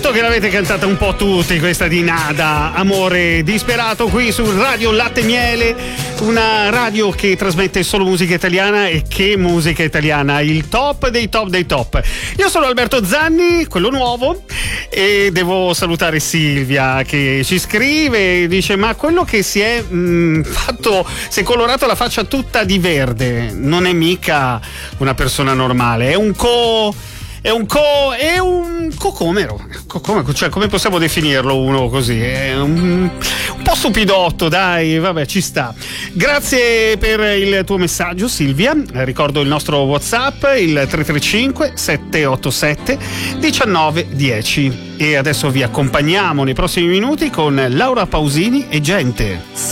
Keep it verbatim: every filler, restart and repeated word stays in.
Certo che l'avete cantata un po' tutti, questa di Nada, Amore disperato, qui su Radio Latte Miele, una radio che trasmette solo musica italiana. E che musica italiana, il top dei top dei top. Io sono Alberto Zanni, quello nuovo, e devo salutare Silvia che ci scrive, dice: ma quello che si è mh, fatto, si è colorato la faccia tutta di verde, non è mica una persona normale, è un co... È un co. È un cocomero. Cocomero, cioè, come possiamo definirlo uno così? È un, un po' stupidotto, dai, vabbè, ci sta. Grazie per il tuo messaggio, Silvia. Ricordo il nostro WhatsApp, il tre tre cinque sette otto sette uno nove uno zero. E adesso vi accompagniamo nei prossimi minuti con Laura Pausini e Gente.